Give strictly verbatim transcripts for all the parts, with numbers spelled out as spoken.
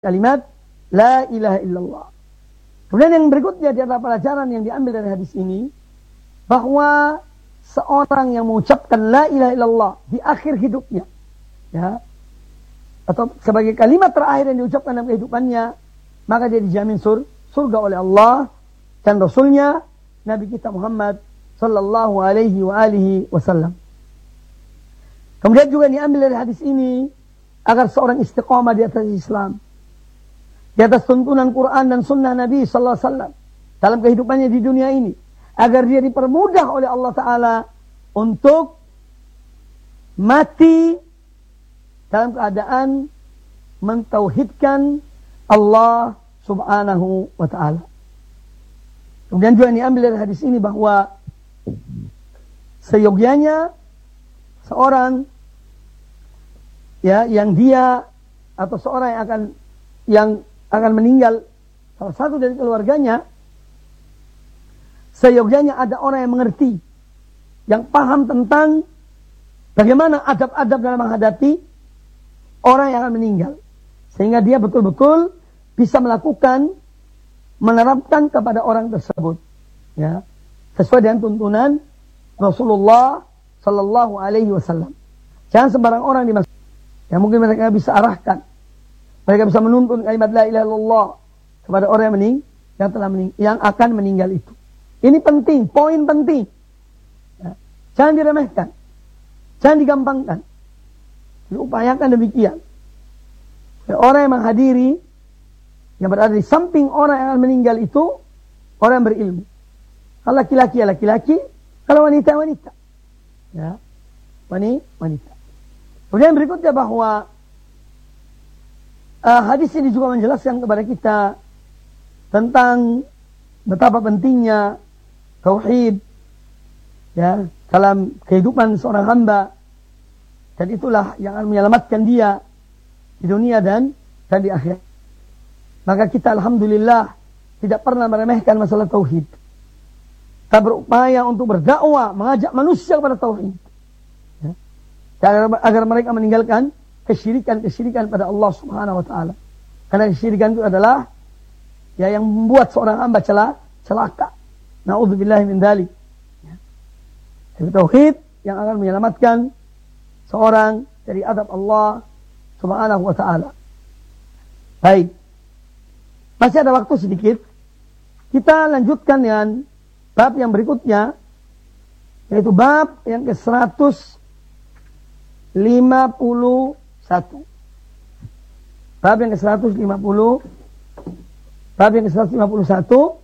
kalimat la ilaha illallah. Kemudian yang berikutnya di antara pelajaran yang diambil dari hadis ini, bahwa seorang yang mengucapkan la ilaha illallah di akhir hidupnya, ya, atau sebagai kalimat terakhir yang diucapkan dalam kehidupannya, maka dia dijamin sur, surga oleh Allah dan Rasulnya Nabi kita Muhammad sallallahu alaihi wa alihi wasallam. Kemudian juga diambil dari hadis ini agar seorang istiqamah di atas Islam, di atas tuntunan Quran dan sunnah Nabi sallallahu alaihi wasallam dalam kehidupannya di dunia ini, agar dia dipermudah oleh Allah Ta'ala untuk mati dalam keadaan mentauhidkan Allah Subhanahu wa Ta'ala. Kemudian juga diambil dari hadis ini bahwa seyogyanya seorang, ya, yang dia atau seorang yang akan yang akan meninggal, salah satu dari keluarganya, seyogyanya ada orang yang mengerti, yang paham tentang bagaimana adab-adab dalam menghadapi orang yang akan meninggal, sehingga dia betul-betul bisa melakukan, menerapkan kepada orang tersebut, ya, sesuai dengan tuntunan Rasulullah Sallallahu Alaihi Wasallam. Jangan sembarang orang dimasuk, yang mungkin mereka bisa arahkan, mereka bisa menuntun kalimat la ilaha illallah kepada orang yang mening, yang telah mening, yang akan meninggal itu. Ini penting, poin penting. Ya. Jangan diremehkan, jangan digampangkan. Diupayakan demikian. Ya, orang yang menghadiri, yang berada di samping orang yang akan meninggal itu, orang yang berilmu. Kalau laki-laki ya laki-laki, kalau wanita wanita. Ya, wanita. Kemudian berikutnya bahwa uh, hadis ini juga menjelaskan kepada kita tentang betapa pentingnya tauhid, ya, dalam kehidupan seorang hamba, dan itulah yang akan menyelamatkan dia di dunia dan dan di akhirat. Maka kita alhamdulillah tidak pernah meremehkan masalah tauhid. Kita berupaya untuk berdakwah, mengajak manusia kepada tauhid, ya, agar, agar mereka meninggalkan kesyirikan-kesyirikan pada Allah Subhanahu wa Ta'ala. Karena kesyirikan itu adalah, ya, yang membuat seorang hamba celaka, celaka. Na'udzubillahi min dzalik. Ya. Jadi tauhid yang akan menyelamatkan seorang dari adab Allah Subhanahu wa Ta'ala. Baik. Masih ada waktu sedikit. Kita lanjutkan dengan bab yang berikutnya, yaitu bab yang ke seratus lima puluh satu. Bab yang ke seratus lima puluh. Bab yang ke seratus lima puluh satu.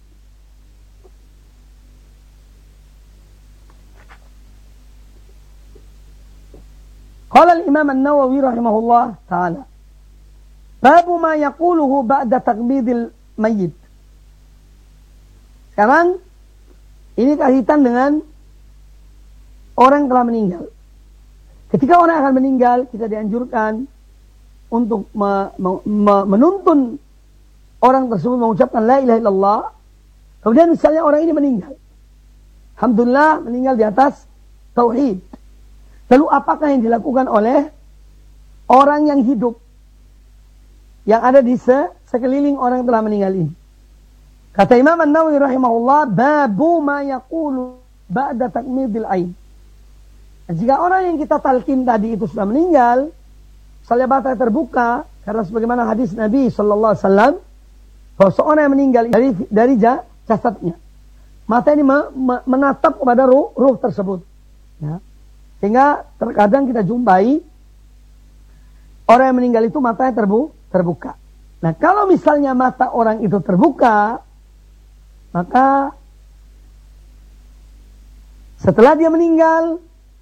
Qala al-Imam An-Nawawi rahimahullah ta'ala, babu ma yaquluhu ba'da taqbidil mayyit. Sekarang ini kaitan dengan orang yang telah meninggal. Ketika orang akan meninggal, kita dianjurkan untuk me, me, me, menuntun orang tersebut mengucapkan la ilaha illallah. Kemudian misalnya orang ini meninggal, alhamdulillah meninggal di atas tauhid. Lalu apakah yang dilakukan oleh orang yang hidup, yang ada di sekeliling orang yang telah meninggal ini? Kata Imam An-Nawawi rahimahullah, babu ma yaqulu ba'da takmidil ain. Jika orang yang kita talqin tadi itu sudah meninggal, misalnya mata terbuka, karena sebagaimana hadis Nabi sallallahu alaihi wasallam, bahwa seorang yang meninggal dari dari jasadnya, mata ini menatap kepada ruh, ruh tersebut, ya. Sehingga terkadang kita jumpai orang yang meninggal itu matanya terbu, terbuka. Nah, kalau misalnya mata orang itu terbuka, maka setelah dia meninggal,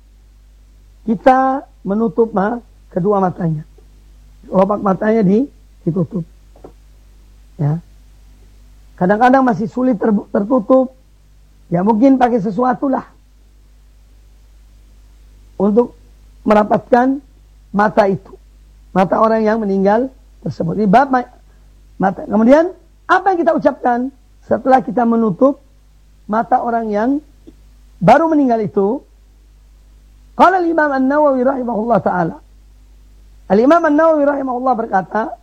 kita menutup ma, kedua matanya. Lopak matanya di, ditutup. Ya. Kadang-kadang masih sulit ter, tertutup. Ya mungkin pakai sesuatu lah untuk merapatkan mata itu, mata orang yang meninggal tersebut. Ini bab mata. Kemudian apa yang kita ucapkan setelah kita menutup mata orang yang baru meninggal itu? Qala al-Imam An-Nawawi rahimahullah ta'ala. Al-Imam An-Nawawi rahimahullah berkata,